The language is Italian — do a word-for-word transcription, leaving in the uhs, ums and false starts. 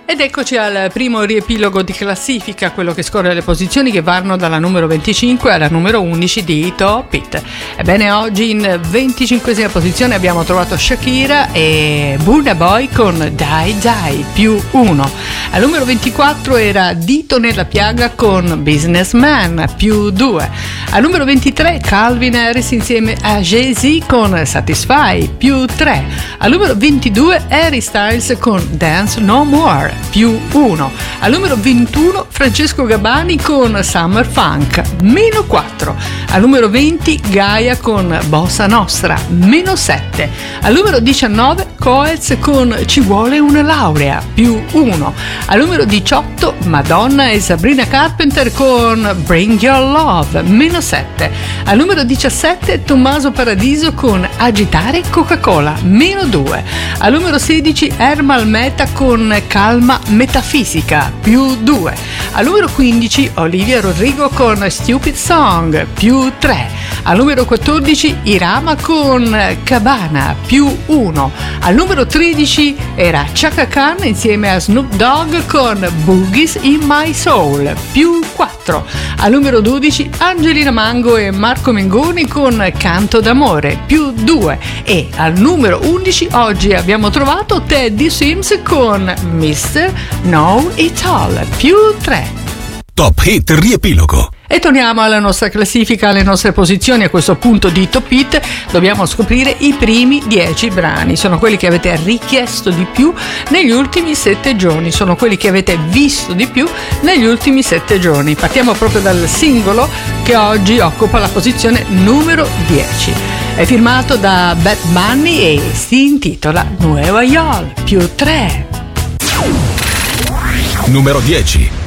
Ed eccoci al primo riepilogo di classifica, quello che scorre le posizioni che vanno dalla numero venticinque alla numero undici di Top Hit. Ebbene, oggi in venticinquesima posizione abbiamo trovato Shakira e Burna Boy con Die Die più uno. Al numero ventiquattro era Dito nella piaga con Businessman più due. Al numero ventitré Calvin Harris insieme a Jay-Z con Satisfy più tre. Al numero ventidue Harry Styles con Dance No More più uno. Al numero ventuno Francesco Gabbani con Summer Funk meno quattro. Al numero venti Gaia con Bossa Nostra meno sette. Al numero diciannove Coez con Ci vuole una laurea più uno. Al numero diciotto Madonna e Sabrina Carpenter con Bring Your Love meno sette. Al numero diciassette Tommaso Paradiso con Agitare Coca-Cola meno due. Al numero sedici Ermal Meta con Calma Metafisica più due. Al numero quindici Olivia Rodrigo con Stupid Song più tre. Al numero quattordici Irama con Cabana più uno. Al numero tredici era Chaka Khan insieme a Snoop Dogg con Boogies in My Soul più quattro. Al numero dodici Angelina Mango e Marco Mengoni con Canto d'amore più due. E al numero undici oggi abbiamo trovato Teddy Sims con mister Know It All più tre. Top Hit riepilogo. E torniamo alla nostra classifica, alle nostre posizioni. A questo punto di Top Hit dobbiamo scoprire i primi dieci brani. Sono quelli che avete richiesto di più negli ultimi sette giorni, sono quelli che avete visto di più negli ultimi sette giorni. Partiamo proprio dal singolo che oggi occupa la posizione numero dieci. È firmato da Bad Bunny e si intitola Nueva York più tre. Numero dieci.